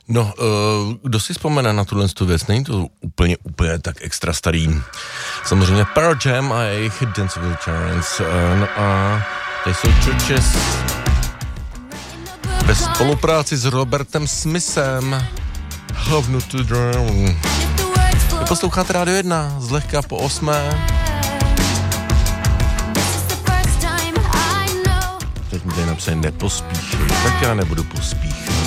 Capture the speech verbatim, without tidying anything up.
No, uh, kdo si vzpomene na tuhle věc, není to úplně, úplně tak extra starý. Samozřejmě Pearl Jam a jejich Dance with Giants. Uh, no a tady jsou Churches ve spolupráci s Robertem Smithem. Have not to drown. Vy posloucháte Rádio jedna, zlehka po osmé. Teď mi tady napsali nepospíchej, tak já nebudu pospíchat.